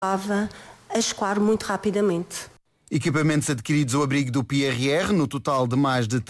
estava a escoar muito rapidamente. Equipamentos adquiridos ao abrigo do PRR, no total de mais de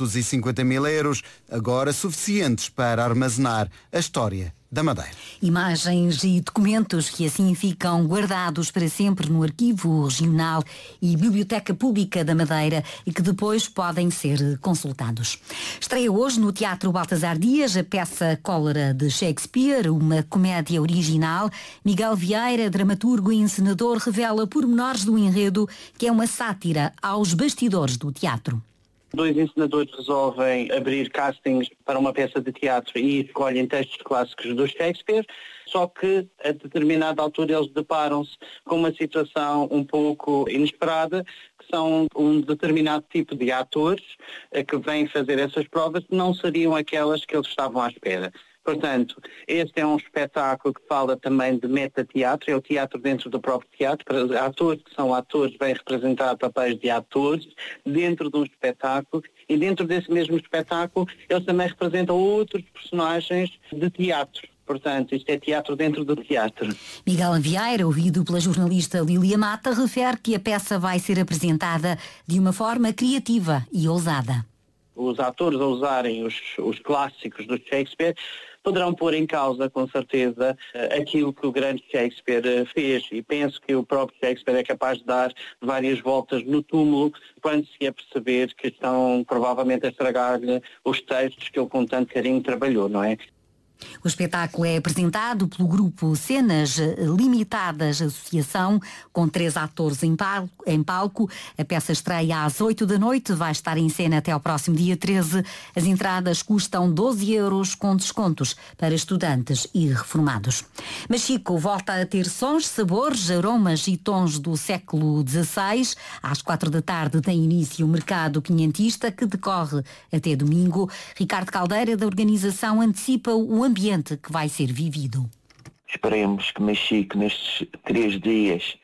350 mil euros, agora suficientes para armazenar a história da Madeira. Imagens e documentos que assim ficam guardados para sempre no Arquivo Regional e Biblioteca Pública da Madeira e que depois podem ser consultados. Estreia hoje no Teatro Baltasar Dias a peça Cólera de Shakespeare, uma comédia original. Miguel Vieira, dramaturgo e encenador, revela pormenores do enredo, que é uma sátira aos bastidores do teatro. Dois encenadores resolvem abrir castings para uma peça de teatro e escolhem textos clássicos do Shakespeare, só que a determinada altura eles deparam-se com uma situação um pouco inesperada, que são um determinado tipo de atores que vêm fazer essas provas que não seriam aquelas que eles estavam à espera. Portanto, este é um espetáculo que fala também de metateatro, é o teatro dentro do próprio teatro, para atores que são atores vêm representar papéis de atores dentro de um espetáculo e dentro desse mesmo espetáculo eles também representam outros personagens de teatro. Portanto, isto é teatro dentro do teatro. Miguel Vieira, ouvido pela jornalista Lília Mata, refere que a peça vai ser apresentada de uma forma criativa e ousada. Os atores, a usarem os clássicos do Shakespeare, poderão pôr em causa, com certeza, aquilo que o grande Shakespeare fez. E penso que o próprio Shakespeare é capaz de dar várias voltas no túmulo quando se aperceber que estão provavelmente a estragar-lhe os textos que ele com tanto carinho trabalhou, não é? O espetáculo é apresentado pelo grupo Cenas Limitadas Associação, com 3 atores em palco. A peça estreia às 8 da noite, vai estar em cena até ao próximo dia 13. As entradas custam 12 euros com descontos para estudantes e reformados. Machico volta a ter sons, sabores, aromas e tons do século XVI. Às 4 da tarde tem início o Mercado Quinhentista, que decorre até domingo. Ricardo Caldeira, da organização, antecipa o ambiente que vai ser vivido. Esperemos que Machico nestes 3 dias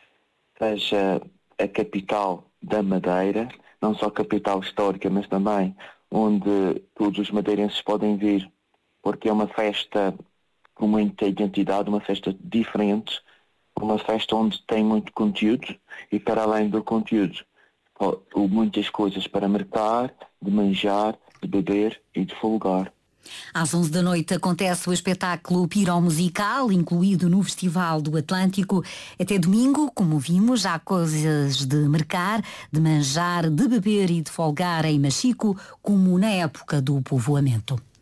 seja a capital da Madeira, não só capital histórica, mas também onde todos os madeirenses podem vir, porque é uma festa com muita identidade, uma festa diferente, uma festa onde tem muito conteúdo e, para além do conteúdo, muitas coisas para mercar, de manjar, de beber e de folgar. Às 11 da noite acontece o espetáculo Piromusical, incluído no Festival do Atlântico. Até domingo, como vimos, há coisas de mercar, de manjar, de beber e de folgar em Machico, como na época do povoamento.